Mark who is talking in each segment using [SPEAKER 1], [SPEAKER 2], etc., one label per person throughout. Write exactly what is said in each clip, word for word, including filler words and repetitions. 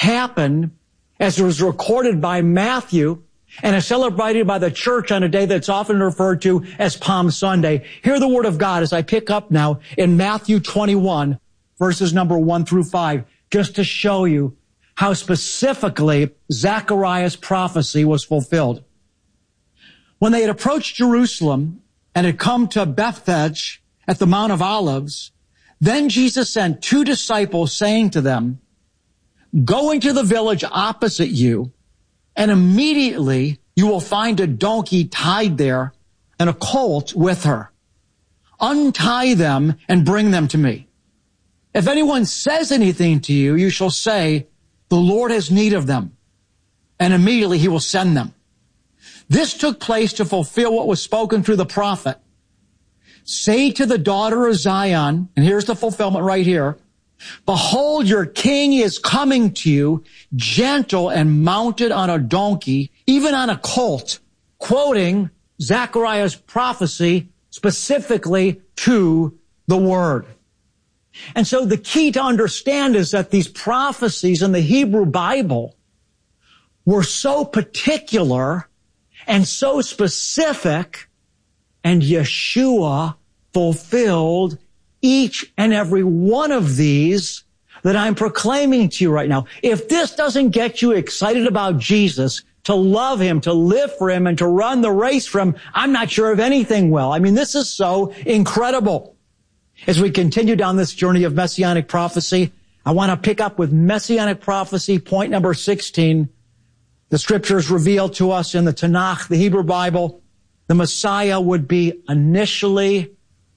[SPEAKER 1] happened as it was recorded by Matthew and is celebrated by the church on a day that's often referred to as Palm Sunday. Hear the word of God as I pick up now in Matthew twenty-one, verses number one through five, just to show you how specifically Zechariah's prophecy was fulfilled. When they had approached Jerusalem and had come to Bethphage at the Mount of Olives, then Jesus sent two disciples, saying to them, "Go into the village opposite you, and immediately you will find a donkey tied there and a colt with her. Untie them and bring them to me. If anyone says anything to you, you shall say, 'The Lord has need of them,' and immediately he will send them." This took place to fulfill what was spoken through the prophet. "Say to the daughter of Zion," and here's the fulfillment right here, "Behold, your king is coming to you, gentle and mounted on a donkey, even on a colt," quoting Zechariah's prophecy specifically to the word. And so the key to understand is that these prophecies in the Hebrew Bible were so particular and so specific, and Yeshua fulfilled each and every one of these that I'm proclaiming to you right now. If this doesn't get you excited about Jesus, to love him, to live for him, and to run the race for him, I'm not sure if anything will. I mean, this is so incredible. As we continue down this journey of Messianic prophecy, I want to pick up with Messianic prophecy, point number sixteen. The scriptures reveal to us in the Tanakh, the Hebrew Bible, the Messiah would be initially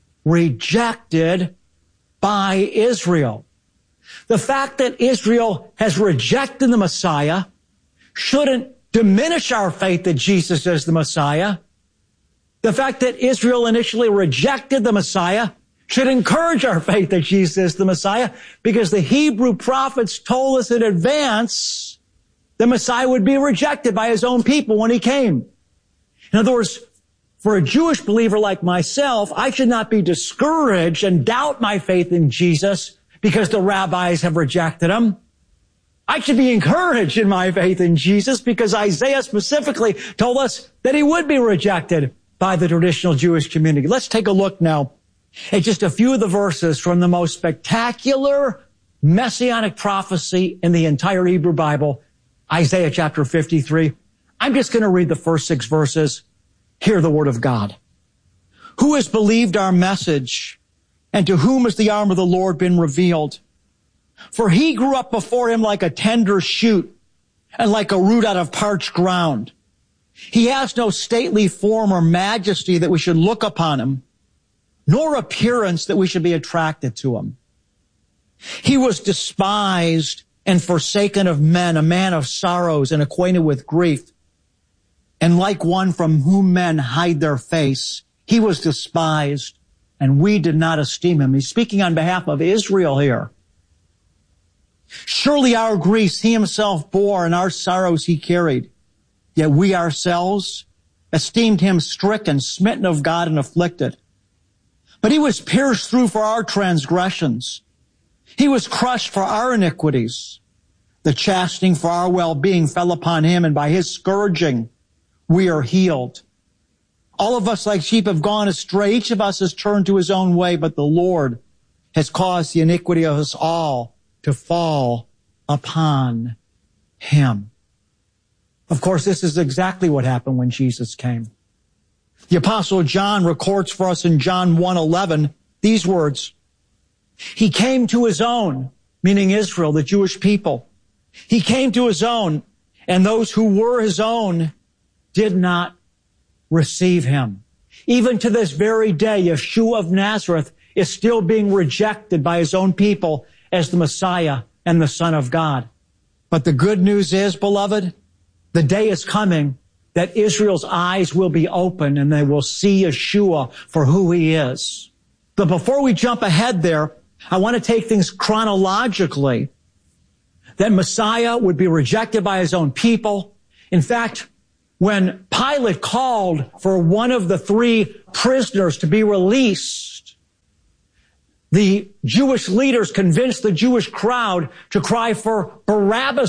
[SPEAKER 1] rejected by Israel. The fact that Israel has rejected the Messiah shouldn't diminish our faith that Jesus is the Messiah. The fact that Israel initially rejected the Messiah should encourage our faith that Jesus is the Messiah, because the Hebrew prophets told us in advance the Messiah would be rejected by his own people when he came. In other words, for a Jewish believer like myself, I should not be discouraged and doubt my faith in Jesus because the rabbis have rejected him. I should be encouraged in my faith in Jesus because Isaiah specifically told us that he would be rejected by the traditional Jewish community. Let's take a look now at just a few of the verses from the most spectacular messianic prophecy in the entire Hebrew Bible, Isaiah chapter fifty-three. I'm just going to read the first six verses. Hear the word of God. "Who has believed our message, and to whom has the arm of the Lord been revealed? For he grew up before him like a tender shoot, and like a root out of parched ground. He has no stately form or majesty that we should look upon him, nor appearance that we should be attracted to him. He was despised and forsaken of men, a man of sorrows and acquainted with grief. And like one from whom men hide their face, he was despised, and we did not esteem him." He's speaking on behalf of Israel here. "Surely our griefs he himself bore, and our sorrows he carried. Yet we ourselves esteemed him stricken, smitten of God, and afflicted. But he was pierced through for our transgressions. He was crushed for our iniquities. The chastening for our well-being fell upon him, and by his scourging we are healed. All of us like sheep have gone astray. Each of us has turned to his own way, but the Lord has caused the iniquity of us all to fall upon him." Of course, this is exactly what happened when Jesus came. The Apostle John records for us in John one eleven these words, "He came to his own," meaning Israel, the Jewish people. "He came to his own, and those who were his own did not receive him." Even to this very day, Yeshua of Nazareth is still being rejected by his own people as the Messiah and the Son of God. But the good news is, beloved, the day is coming that Israel's eyes will be open and they will see Yeshua for who he is. But before we jump ahead there, I want to take things chronologically. That Messiah would be rejected by his own people. In fact, when Pilate called for one of the three prisoners to be released, the Jewish leaders convinced the Jewish crowd to cry for Barabbas